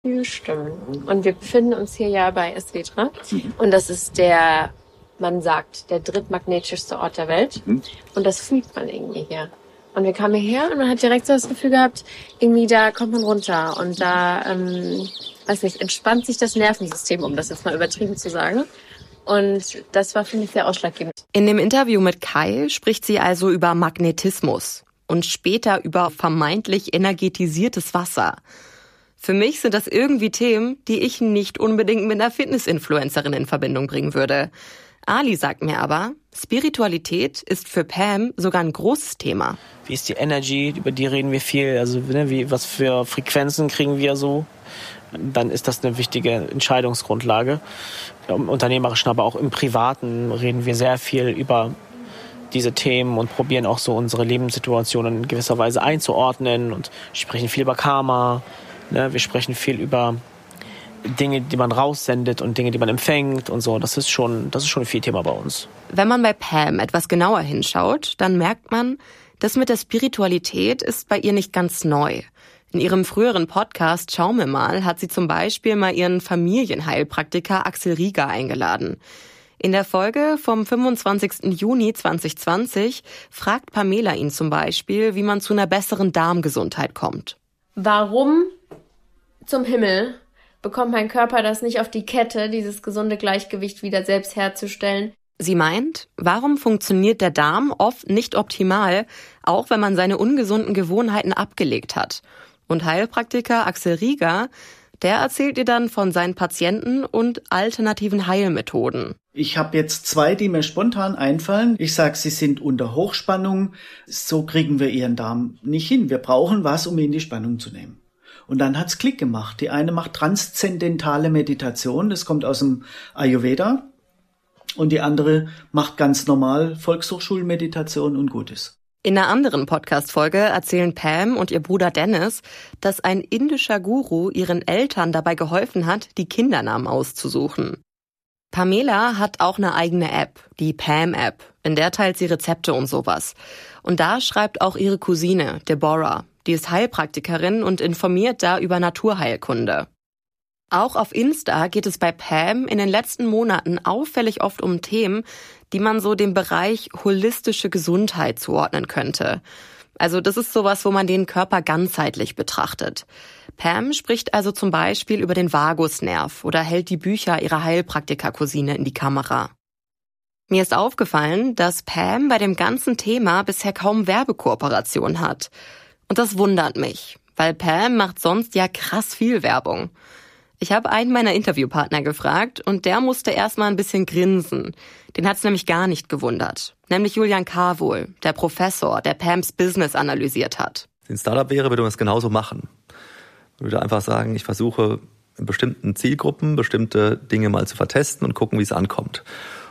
Ja, stimmt. Und wir befinden uns hier ja bei Esvedra. Und das ist man sagt, der drittmagnetischste Ort der Welt. Und das fühlt man irgendwie hier. Und wir kamen hierher und man hat direkt so das Gefühl gehabt, irgendwie da kommt man runter. Und da, weiß nicht, entspannt sich das Nervensystem, um das jetzt mal übertrieben zu sagen. Und das war, finde ich, sehr ausschlaggebend. In dem Interview mit Kai spricht sie also über Magnetismus und später über vermeintlich energetisiertes Wasser. Für mich sind das irgendwie Themen, die ich nicht unbedingt mit einer Fitness-Influencerin in Verbindung bringen würde. Ali sagt mir aber, Spiritualität ist für Pam sogar ein großes Thema. Wie ist die Energy, über die reden wir viel, also was für Frequenzen kriegen wir so? Dann ist das eine wichtige Entscheidungsgrundlage. Im Unternehmerischen, aber auch im Privaten reden wir sehr viel über diese Themen und probieren auch so unsere Lebenssituationen in gewisser Weise einzuordnen und sprechen viel über Karma. Wir sprechen viel über Dinge, die man raussendet und Dinge, die man empfängt und so. Das ist schon viel Thema bei uns. Wenn man bei Pam etwas genauer hinschaut, dann merkt man, das mit der Spiritualität ist bei ihr nicht ganz neu. In ihrem früheren Podcast Schau mir mal hat sie zum Beispiel mal ihren Familienheilpraktiker Axel Rieger eingeladen. In der Folge vom 25. Juni 2020 fragt Pamela ihn zum Beispiel, wie man zu einer besseren Darmgesundheit kommt. Warum zum Himmel bekommt mein Körper das nicht auf die Kette, dieses gesunde Gleichgewicht wieder selbst herzustellen? Sie meint, warum funktioniert der Darm oft nicht optimal, auch wenn man seine ungesunden Gewohnheiten abgelegt hat? Und Heilpraktiker Axel Rieger, der erzählt ihr dann von seinen Patienten und alternativen Heilmethoden. Ich habe jetzt 2, die mir spontan einfallen. Ich sage, sie sind unter Hochspannung. So kriegen wir ihren Darm nicht hin. Wir brauchen was, um ihn in die Spannung zu nehmen. Und dann hat's Klick gemacht. Die eine macht transzendentale Meditation, das kommt aus dem Ayurveda. Und die andere macht ganz normal Volkshochschulmeditation und Gutes. In einer anderen Podcast-Folge erzählen Pam und ihr Bruder Dennis, dass ein indischer Guru ihren Eltern dabei geholfen hat, die Kindernamen auszusuchen. Pamela hat auch eine eigene App, die Pam-App. In der teilt sie Rezepte und sowas. Und da schreibt auch ihre Cousine, Deborah. Die ist Heilpraktikerin und informiert da über Naturheilkunde. Auch auf Insta geht es bei Pam in den letzten Monaten auffällig oft um Themen, die man so dem Bereich holistische Gesundheit zuordnen könnte. Also das ist sowas, wo man den Körper ganzheitlich betrachtet. Pam spricht also zum Beispiel über den Vagusnerv oder hält die Bücher ihrer Heilpraktiker-Cousine in die Kamera. Mir ist aufgefallen, dass Pam bei dem ganzen Thema bisher kaum Werbekooperation hat. Und das wundert mich, weil Pam macht sonst ja krass viel Werbung. Ich habe einen meiner Interviewpartner gefragt und der musste erstmal ein bisschen grinsen. Den hat's nämlich gar nicht gewundert. Nämlich Julian Carwohl, der Professor, der Pams Business analysiert hat. Wenn es ein Startup wäre, würde man es genauso machen. Man würde einfach sagen, ich versuche in bestimmten Zielgruppen bestimmte Dinge mal zu vertesten und gucken, wie es ankommt.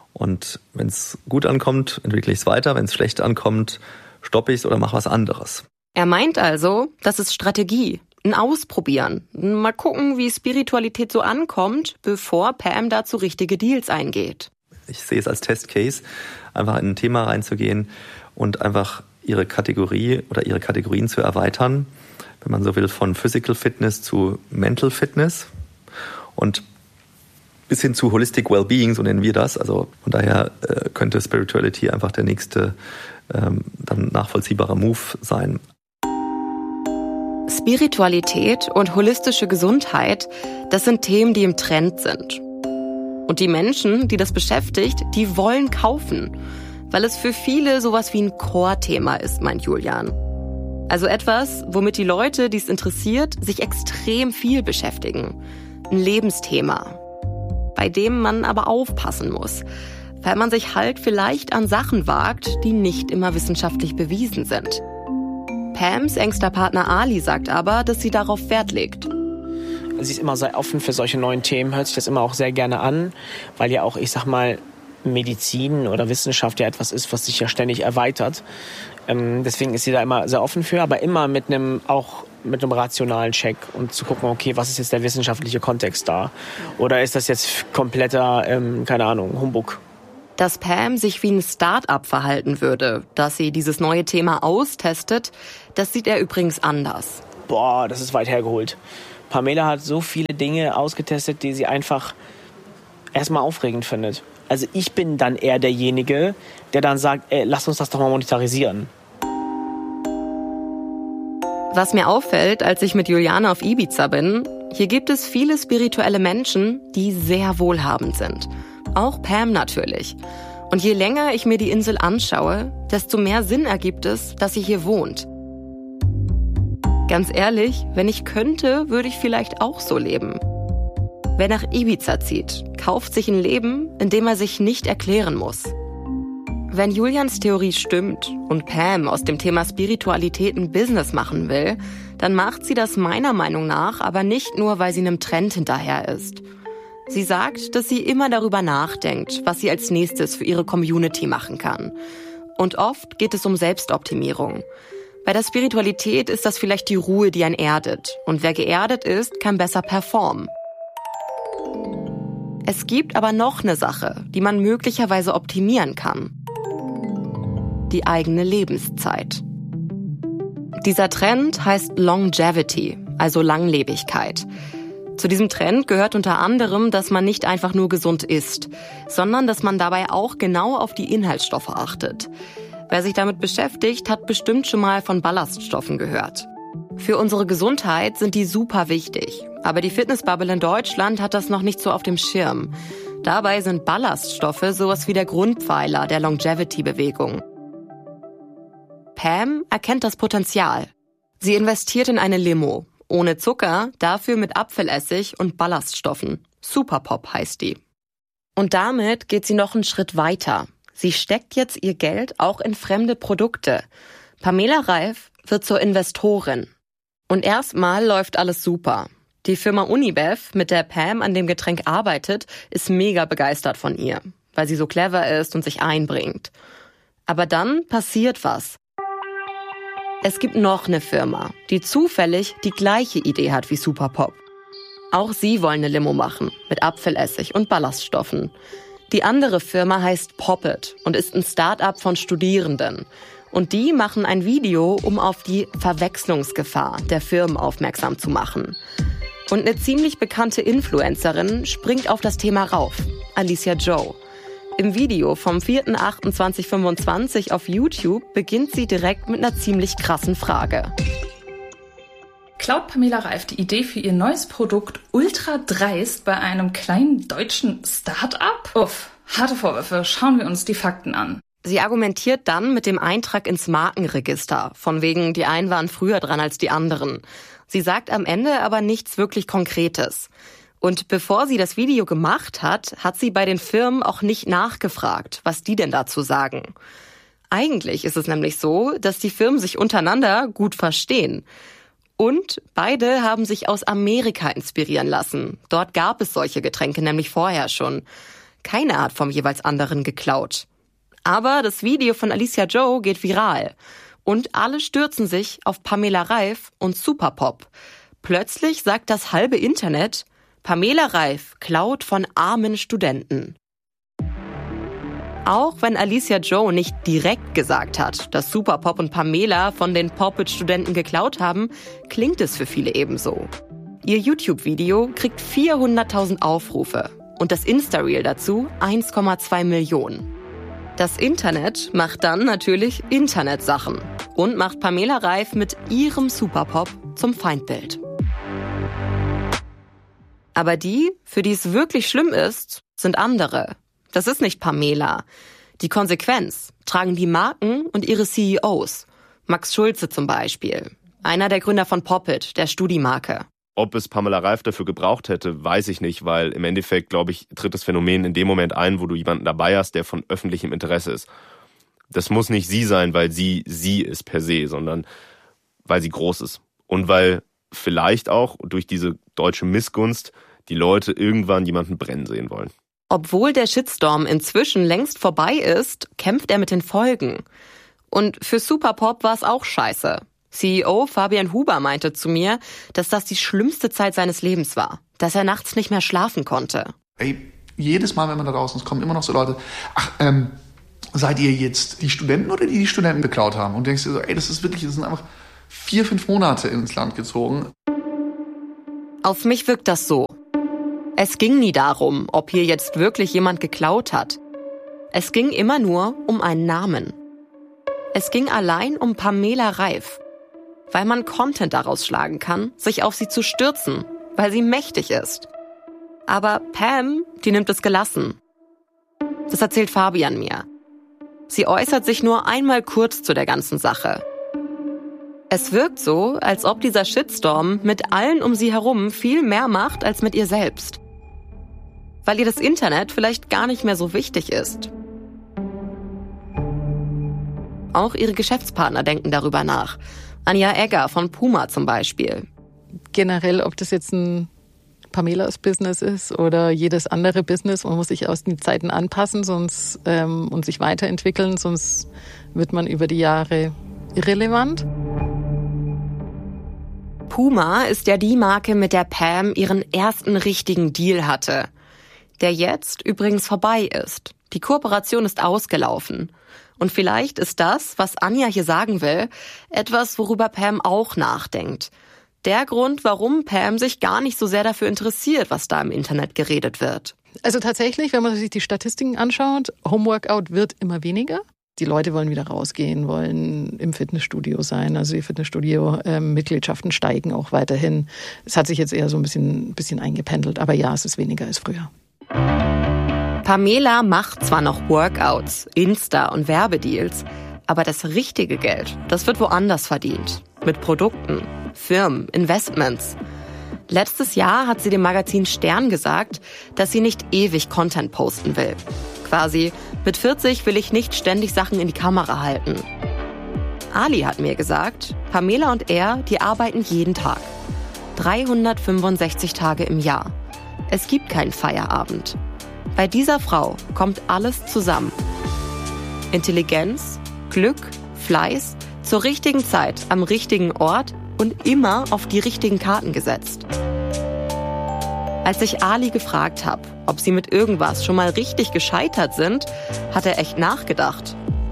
Und wenn es gut ankommt, entwickle ich es weiter. Wenn es schlecht ankommt, stoppe ich es oder mache was anderes. Er meint also, das ist Strategie, ein Ausprobieren. Mal gucken, wie Spiritualität so ankommt, bevor Pam dazu richtige Deals eingeht. Ich sehe es als Testcase, einfach in ein Thema reinzugehen und einfach ihre Kategorie oder ihre Kategorien zu erweitern, wenn man so will, von Physical Fitness zu Mental Fitness und bis hin zu Holistic Wellbeing, so nennen wir das. Also von daher könnte Spirituality einfach der nächste dann nachvollziehbare Move sein. Spiritualität und holistische Gesundheit, das sind Themen, die im Trend sind. Und die Menschen, die das beschäftigt, die wollen kaufen, weil es für viele sowas wie ein Core-Thema ist, meint Julian. Also etwas, womit die Leute, die es interessiert, sich extrem viel beschäftigen. Ein Lebensthema, bei dem man aber aufpassen muss, weil man sich halt vielleicht an Sachen wagt, die nicht immer wissenschaftlich bewiesen sind. Pams engster Partner Ali sagt aber, dass sie darauf Wert legt. Sie ist immer sehr offen für solche neuen Themen, hört sich das immer auch sehr gerne an, weil ja auch, ich sag mal, Medizin oder Wissenschaft ja etwas ist, was sich ja ständig erweitert. Deswegen ist sie da immer sehr offen für, aber immer mit einem rationalen Check und zu gucken, okay, was ist jetzt der wissenschaftliche Kontext da? Oder ist das jetzt kompletter, keine Ahnung, Humbug? Dass Pam sich wie ein Start-up verhalten würde, dass sie dieses neue Thema austestet, das sieht er übrigens anders. Boah, das ist weit hergeholt. Pamela hat so viele Dinge ausgetestet, die sie einfach erstmal aufregend findet. Also ich bin dann eher derjenige, der dann sagt, lass uns das doch mal monetarisieren. Was mir auffällt, als ich mit Juliane auf Ibiza bin, hier gibt es viele spirituelle Menschen, die sehr wohlhabend sind. Auch Pam natürlich. Und je länger ich mir die Insel anschaue, desto mehr Sinn ergibt es, dass sie hier wohnt. Ganz ehrlich, wenn ich könnte, würde ich vielleicht auch so leben. Wer nach Ibiza zieht, kauft sich ein Leben, in dem er sich nicht erklären muss. Wenn Julians Theorie stimmt und Pam aus dem Thema Spiritualität ein Business machen will, dann macht sie das meiner Meinung nach aber nicht nur, weil sie einem Trend hinterher ist. Sie sagt, dass sie immer darüber nachdenkt, was sie als nächstes für ihre Community machen kann. Und oft geht es um Selbstoptimierung. Bei der Spiritualität ist das vielleicht die Ruhe, die einen erdet. Und wer geerdet ist, kann besser performen. Es gibt aber noch eine Sache, die man möglicherweise optimieren kann. Die eigene Lebenszeit. Dieser Trend heißt Longevity, also Langlebigkeit. Zu diesem Trend gehört unter anderem, dass man nicht einfach nur gesund isst, sondern dass man dabei auch genau auf die Inhaltsstoffe achtet. Wer sich damit beschäftigt, hat bestimmt schon mal von Ballaststoffen gehört. Für unsere Gesundheit sind die super wichtig, aber die Fitnessbubble in Deutschland hat das noch nicht so auf dem Schirm. Dabei sind Ballaststoffe sowas wie der Grundpfeiler der Longevity-Bewegung. Pam erkennt das Potenzial. Sie investiert in eine Limo. Ohne Zucker, dafür mit Apfelessig und Ballaststoffen. Superpop heißt die. Und damit geht sie noch einen Schritt weiter. Sie steckt jetzt ihr Geld auch in fremde Produkte. Pamela Reif wird zur Investorin. Und erstmal läuft alles super. Die Firma Unibev, mit der Pam an dem Getränk arbeitet, ist mega begeistert von ihr, weil sie so clever ist und sich einbringt. Aber dann passiert was. Es gibt noch eine Firma, die zufällig die gleiche Idee hat wie Superpop. Auch sie wollen eine Limo machen, mit Apfelessig und Ballaststoffen. Die andere Firma heißt Poppet und ist ein Start-up von Studierenden. Und die machen ein Video, um auf die Verwechslungsgefahr der Firmen aufmerksam zu machen. Und eine ziemlich bekannte Influencerin springt auf das Thema rauf, Alicia Joe. Im Video vom 4.8.2025 auf YouTube beginnt sie direkt mit einer ziemlich krassen Frage. Klaut Pamela Reif die Idee für ihr neues Produkt ultra dreist bei einem kleinen deutschen Start-up? Uff, harte Vorwürfe, schauen wir uns die Fakten an. Sie argumentiert dann mit dem Eintrag ins Markenregister, von wegen die einen waren früher dran als die anderen. Sie sagt am Ende aber nichts wirklich Konkretes. Und bevor sie das Video gemacht hat, hat sie bei den Firmen auch nicht nachgefragt, was die denn dazu sagen. Eigentlich ist es nämlich so, dass die Firmen sich untereinander gut verstehen. Und beide haben sich aus Amerika inspirieren lassen. Dort gab es solche Getränke nämlich vorher schon. Keiner hat vom jeweils anderen geklaut. Aber das Video von Alicia Joe geht viral. Und alle stürzen sich auf Pamela Reif und Superpop. Plötzlich sagt das halbe Internet, Pamela Reif klaut von armen Studenten. Auch wenn Alicia Joe nicht direkt gesagt hat, dass Superpop und Pamela von den Poppet-Studenten geklaut haben, klingt es für viele ebenso. Ihr YouTube-Video kriegt 400.000 Aufrufe und das Insta-Reel dazu 1,2 Millionen. Das Internet macht dann natürlich Internetsachen und macht Pamela Reif mit ihrem Superpop zum Feindbild. Aber die, für die es wirklich schlimm ist, sind andere. Das ist nicht Pamela. Die Konsequenz tragen die Marken und ihre CEOs. Max Schulze zum Beispiel, einer der Gründer von Poppet, der Studi-Marke. Ob es Pamela Reif dafür gebraucht hätte, weiß ich nicht, weil im Endeffekt, glaube ich, tritt das Phänomen in dem Moment ein, wo du jemanden dabei hast, der von öffentlichem Interesse ist. Das muss nicht sie sein, weil sie ist per se, sondern weil sie groß ist. Und weil vielleicht auch durch diese deutsche Missgunst die Leute irgendwann jemanden brennen sehen wollen. Obwohl der Shitstorm inzwischen längst vorbei ist, kämpft er mit den Folgen. Und für Superpop war es auch scheiße. CEO Fabian Huber meinte zu mir, dass das die schlimmste Zeit seines Lebens war. Dass er nachts nicht mehr schlafen konnte. Ey, jedes Mal, wenn man da draußen ist, kommen immer noch so Leute, seid ihr jetzt die Studenten oder die Studenten geklaut haben? Und du denkst dir so, ey, das sind einfach 4-5 Monate ins Land gezogen. Auf mich wirkt das so. Es ging nie darum, ob hier jetzt wirklich jemand geklaut hat. Es ging immer nur um einen Namen. Es ging allein um Pamela Reif. Weil man Content daraus schlagen kann, sich auf sie zu stürzen, weil sie mächtig ist. Aber Pam, die nimmt es gelassen. Das erzählt Fabian mir. Sie äußert sich nur einmal kurz zu der ganzen Sache. Es wirkt so, als ob dieser Shitstorm mit allen um sie herum viel mehr macht als mit ihr selbst. Weil ihr das Internet vielleicht gar nicht mehr so wichtig ist. Auch ihre Geschäftspartner denken darüber nach. Anja Egger von Puma zum Beispiel. Generell, ob das jetzt ein Pamelas Business ist oder jedes andere Business, man muss sich aus den Zeiten anpassen und sich weiterentwickeln, sonst wird man über die Jahre irrelevant. Puma ist ja die Marke, mit der Pam ihren ersten richtigen Deal hatte. Der jetzt übrigens vorbei ist. Die Kooperation ist ausgelaufen. Und vielleicht ist das, was Anja hier sagen will, etwas, worüber Pam auch nachdenkt. Der Grund, warum Pam sich gar nicht so sehr dafür interessiert, was da im Internet geredet wird. Also tatsächlich, wenn man sich die Statistiken anschaut, Homeworkout wird immer weniger. Die Leute wollen wieder rausgehen, wollen im Fitnessstudio sein. Also die Fitnessstudio-Mitgliedschaften steigen auch weiterhin. Es hat sich jetzt eher so ein bisschen eingependelt. Aber ja, es ist weniger als früher. Pamela macht zwar noch Workouts, Insta- und Werbedeals, aber das richtige Geld, das wird woanders verdient. Mit Produkten, Firmen, Investments. Letztes Jahr hat sie dem Magazin Stern gesagt, dass sie nicht ewig Content posten will. Quasi, mit 40 will ich nicht ständig Sachen in die Kamera halten. Ali hat mir gesagt, Pamela und er, die arbeiten jeden Tag. 365 Tage im Jahr. Es gibt keinen Feierabend. Bei dieser Frau kommt alles zusammen. Intelligenz, Glück, Fleiß, zur richtigen Zeit, am richtigen Ort und immer auf die richtigen Karten gesetzt. Als ich Ali gefragt habe, ob sie mit irgendwas schon mal richtig gescheitert sind, hat er echt nachgedacht.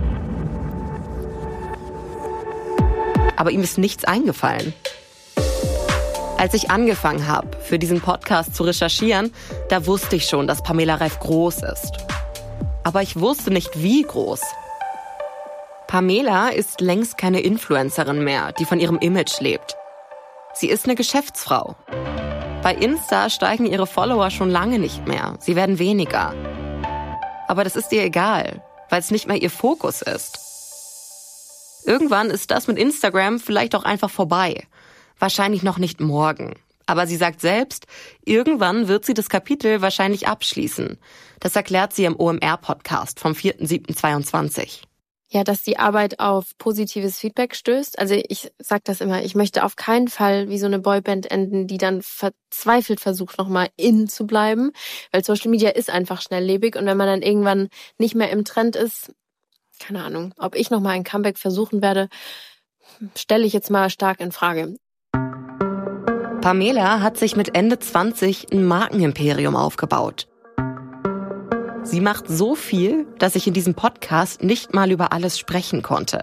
Aber ihm ist nichts eingefallen. Als ich angefangen habe, für diesen Podcast zu recherchieren, da wusste ich schon, dass Pamela Reif groß ist. Aber ich wusste nicht, wie groß. Pamela ist längst keine Influencerin mehr, die von ihrem Image lebt. Sie ist eine Geschäftsfrau. Bei Insta steigen ihre Follower schon lange nicht mehr. Sie werden weniger. Aber das ist ihr egal, weil es nicht mehr ihr Fokus ist. Irgendwann ist das mit Instagram vielleicht auch einfach vorbei. Wahrscheinlich noch nicht morgen. Aber sie sagt selbst, irgendwann wird sie das Kapitel wahrscheinlich abschließen. Das erklärt sie im OMR-Podcast vom 4.7.22. Ja, dass die Arbeit auf positives Feedback stößt. Also ich sag das immer, ich möchte auf keinen Fall wie so eine Boyband enden, die dann verzweifelt versucht, nochmal in zu bleiben. Weil Social Media ist einfach schnelllebig und wenn man dann irgendwann nicht mehr im Trend ist, keine Ahnung, ob ich nochmal ein Comeback versuchen werde, stelle ich jetzt mal stark in Frage. Pamela hat sich mit Ende 20 ein Markenimperium aufgebaut. Sie macht so viel, dass ich in diesem Podcast nicht mal über alles sprechen konnte.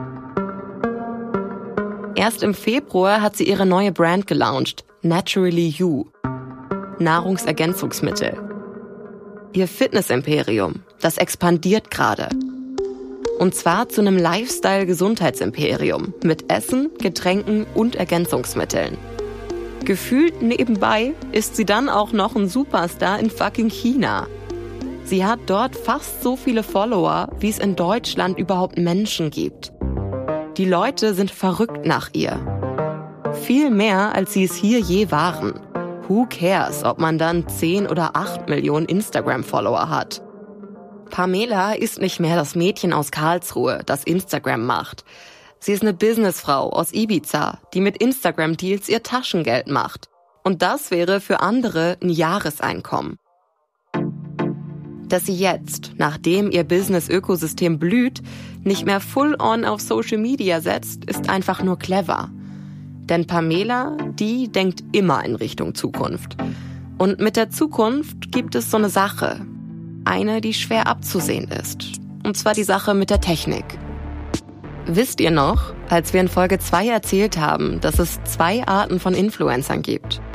Erst im Februar hat sie ihre neue Brand gelauncht, Naturally You. Nahrungsergänzungsmittel. Ihr Fitnessimperium, das expandiert gerade. Und zwar zu einem Lifestyle-Gesundheitsimperium mit Essen, Getränken und Ergänzungsmitteln. Gefühlt nebenbei ist sie dann auch noch ein Superstar in fucking China. Sie hat dort fast so viele Follower, wie es in Deutschland überhaupt Menschen gibt. Die Leute sind verrückt nach ihr. Viel mehr, als sie es hier je waren. Who cares, ob man dann 10 oder 8 Millionen Instagram-Follower hat? Pamela ist nicht mehr das Mädchen aus Karlsruhe, das Instagram macht. Sie ist eine Businessfrau aus Ibiza, die mit Instagram-Deals ihr Taschengeld macht. Und das wäre für andere ein Jahreseinkommen. Dass sie jetzt, nachdem ihr Business-Ökosystem blüht, nicht mehr full-on auf Social Media setzt, ist einfach nur clever. Denn Pamela, die denkt immer in Richtung Zukunft. Und mit der Zukunft gibt es so eine Sache. Eine, die schwer abzusehen ist. Und zwar die Sache mit der Technik. Wisst ihr noch, als wir in Folge 2 erzählt haben, dass es 2 Arten von Influencern gibt?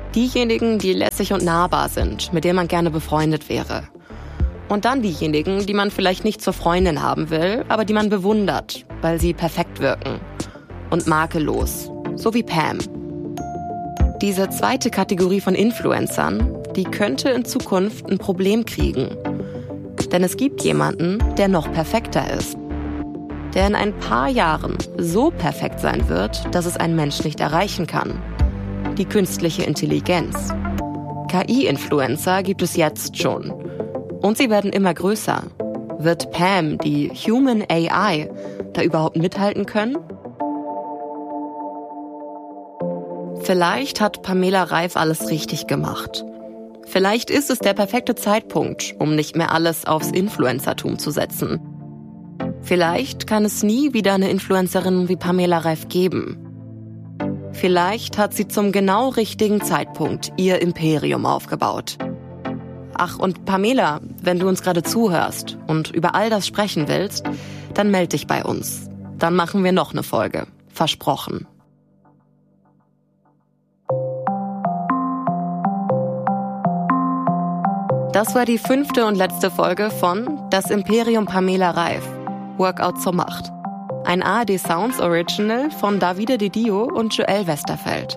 Diejenigen, die lässig und nahbar sind, mit denen man gerne befreundet wäre. Und dann diejenigen, die man vielleicht nicht zur Freundin haben will, aber die man bewundert, weil sie perfekt wirken. Und makellos, so wie Pam. Diese zweite Kategorie von Influencern, die könnte in Zukunft ein Problem kriegen. Denn es gibt jemanden, der noch perfekter ist. Der in ein paar Jahren so perfekt sein wird, dass es ein Mensch nicht erreichen kann. Die künstliche Intelligenz. KI-Influencer gibt es jetzt schon. Und sie werden immer größer. Wird Pam, die Human AI, da überhaupt mithalten können? Vielleicht hat Pamela Reif alles richtig gemacht. Vielleicht ist es der perfekte Zeitpunkt, um nicht mehr alles aufs Influencertum zu setzen. Vielleicht kann es nie wieder eine Influencerin wie Pamela Reif geben. Vielleicht hat sie zum genau richtigen Zeitpunkt ihr Imperium aufgebaut. Ach, und Pamela, wenn du uns gerade zuhörst und über all das sprechen willst, dann meld dich bei uns. Dann machen wir noch eine Folge. Versprochen. Das war die 5. und letzte Folge von Das Imperium Pamela Reif. Workout zur Macht. Ein ARD Sounds Original von Davide Di Dio und Joel Westerfeld.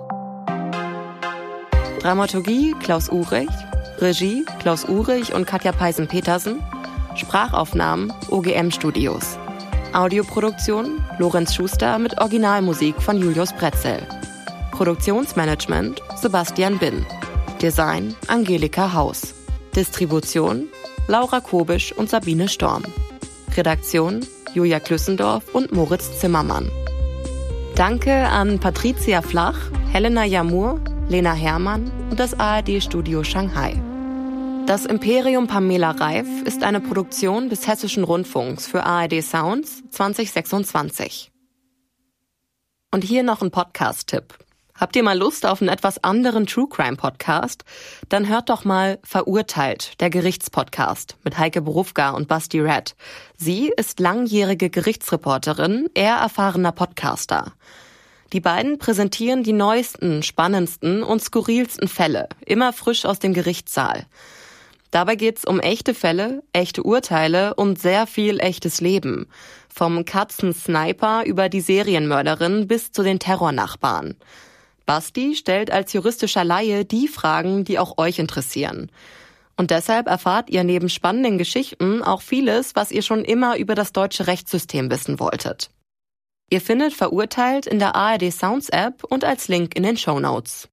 Dramaturgie Klaus Uhrig. Regie Klaus Uhrig und Katja Peisen-Petersen. Sprachaufnahmen OGM Studios. Audioproduktion Lorenz Schuster mit Originalmusik von Julius Bretzel. Produktionsmanagement Sebastian Bin. Design Angelika Haus. Distribution Laura Kobisch und Sabine Storm. Redaktion Julia Klüssendorf und Moritz Zimmermann. Danke an Patricia Flach, Helena Jamur, Lena Herrmann und das ARD-Studio Shanghai. Das Imperium Pamela Reif ist eine Produktion des Hessischen Rundfunks für ARD Sounds 2026. Und hier noch ein Podcast-Tipp. Habt ihr mal Lust auf einen etwas anderen True-Crime-Podcast? Dann hört doch mal Verurteilt, der Gerichtspodcast mit Heike Borufka und Basti Red. Sie ist langjährige Gerichtsreporterin, er erfahrener Podcaster. Die beiden präsentieren die neuesten, spannendsten und skurrilsten Fälle, immer frisch aus dem Gerichtssaal. Dabei geht's um echte Fälle, echte Urteile und sehr viel echtes Leben. Vom Katzensniper über die Serienmörderin bis zu den Terrornachbarn. Basti stellt als juristischer Laie die Fragen, die auch euch interessieren. Und deshalb erfahrt ihr neben spannenden Geschichten auch vieles, was ihr schon immer über das deutsche Rechtssystem wissen wolltet. Ihr findet Verurteilt in der ARD Sounds App und als Link in den Shownotes.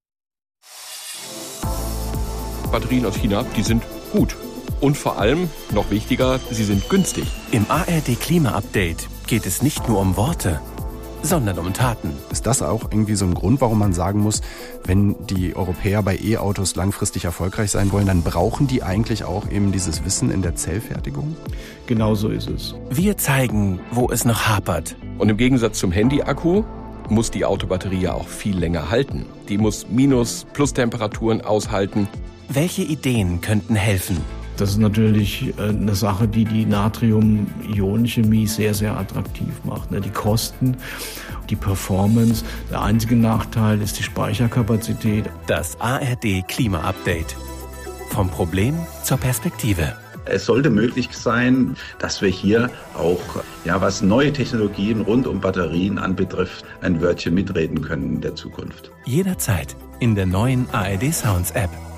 Batterien aus China, die sind gut. Und vor allem, noch wichtiger, sie sind günstig. Im ARD Klima-Update geht es nicht nur um Worte, sondern um Taten. Ist das auch irgendwie so ein Grund, warum man sagen muss, wenn die Europäer bei E-Autos langfristig erfolgreich sein wollen, dann brauchen die eigentlich auch eben dieses Wissen in der Zellfertigung? Genau so ist es. Wir zeigen, wo es noch hapert. Und im Gegensatz zum Handy-Akku muss die Autobatterie ja auch viel länger halten. Die muss Minus-, Plus-Temperaturen aushalten. Welche Ideen könnten helfen? Das ist natürlich eine Sache, die die Natrium-Ionen-Chemie sehr, sehr attraktiv macht. Die Kosten, die Performance. Der einzige Nachteil ist die Speicherkapazität. Das ARD Klima-Update. Vom Problem zur Perspektive. Es sollte möglich sein, dass wir hier auch, was neue Technologien rund um Batterien anbetrifft, ein Wörtchen mitreden können in der Zukunft. Jederzeit in der neuen ARD Sounds App.